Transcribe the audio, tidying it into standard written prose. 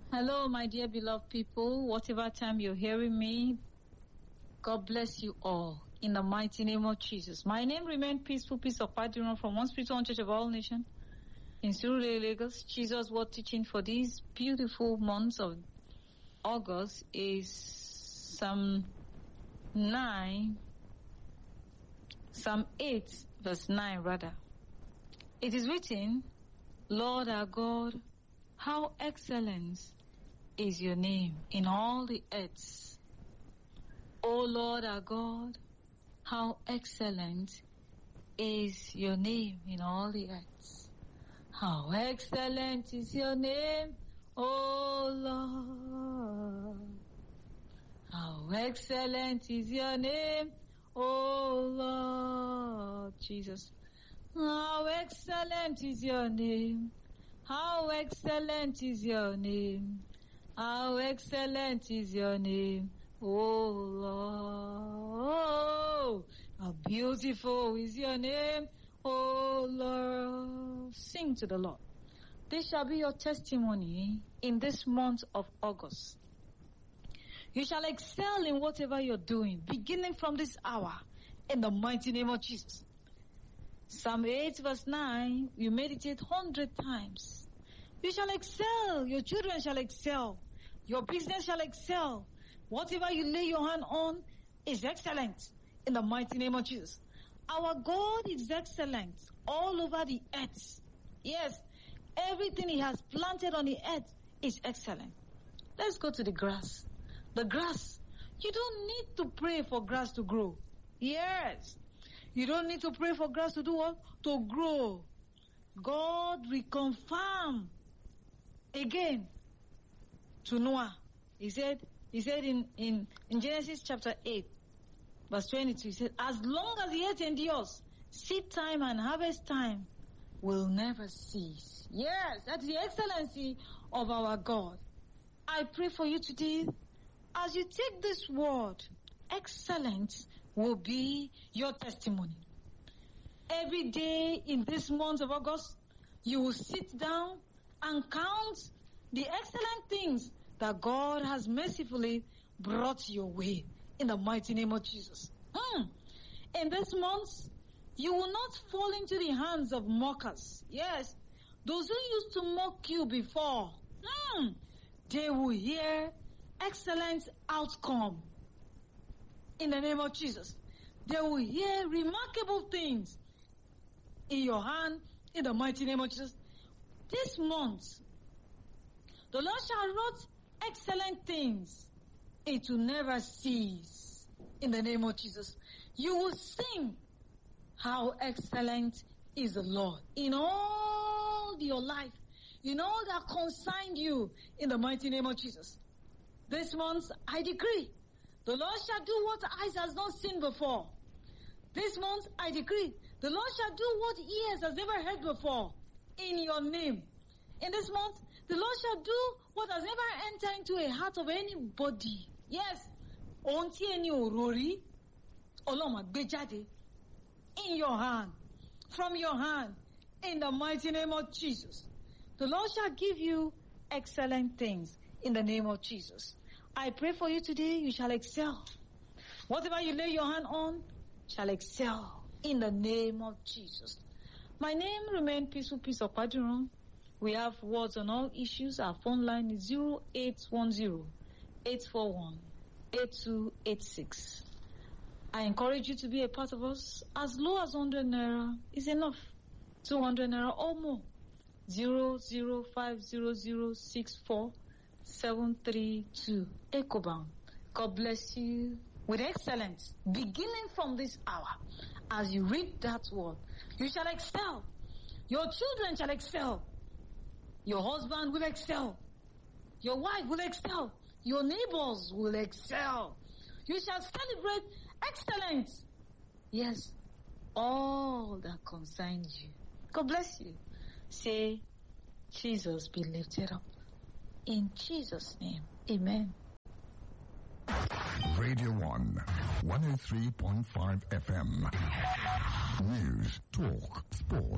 Hello, my dear beloved people. Whatever time you're hearing me, God bless you all in the mighty name of Jesus. My name remains Peaceful Peace of Padiron from One Spirit, One Church of All Nations in Surulere, Lagos. Jesus' word teaching for these beautiful months of August is Psalm 8, verse 9 rather. It is written, Lord our God, how excellent is your name in all the earth. O Lord our God, how excellent is your name in all the earth. How excellent is your name, O Lord. How excellent is your name, O Lord Jesus. How excellent is your name. How excellent is your name. How excellent is your name, oh Lord. How beautiful is your name, oh Lord. Sing to the Lord. This shall be your testimony in this month of August. You shall excel in whatever you're doing, beginning from this hour, in the mighty name of Jesus. Psalm 8 verse 9, you meditate 100 times. You shall excel. Your children shall excel. Your business shall excel. Whatever you lay your hand on is excellent in the mighty name of Jesus. Our God is excellent all over the earth. Yes, everything He has planted on the earth is excellent. Let's go to the grass. The grass. You don't need to pray for grass to grow. Yes. You don't need to pray for grass to do what? To grow. God will confirm again to Noah. He said in Genesis chapter 8, verse 22, he said, as long as the earth endures, seed time and harvest time will never cease. Yes, that's the excellency of our God. I pray for you today, as you take this word, excellence will be your testimony. Every day in this month of August, you will sit down and count the excellent things that God has mercifully brought your way in the mighty name of Jesus. In this month, you will not fall into the hands of mockers. Yes, those who used to mock you before, they will hear excellent outcome in the name of Jesus. They will hear remarkable things in your hand in the mighty name of Jesus. This month, the Lord shall write excellent things. It will never cease in the name of Jesus. You will sing how excellent is the Lord in all your life, in all that concerned you in the mighty name of Jesus. This month, I decree, the Lord shall do what eyes has not seen before. This month, I decree, the Lord shall do what ears has never heard before in your name. In this month, the Lord shall do what has never entered into a heart of anybody. Yes. In your hand, from your hand, in the mighty name of Jesus. The Lord shall give you excellent things in the name of Jesus. I pray for you today, you shall excel. Whatever you lay your hand on shall excel in the name of Jesus. My name remains Peaceful Peace of Padiron. We have words on all issues. Our phone line is 0810-841-8286. I encourage you to be a part of us. As low as 100 naira is enough. 200 naira or more. 0050064 Ecobank. God bless you with excellence, beginning from this hour. As you read that word, you shall excel. Your children shall excel. Your husband will excel. Your wife will excel. Your neighbors will excel. You shall celebrate excellence. Yes, all that concerns you. God bless you. Say, Jesus be lifted up. In Jesus' name, amen. Radio 1, 103.5 FM. News, talk, sport.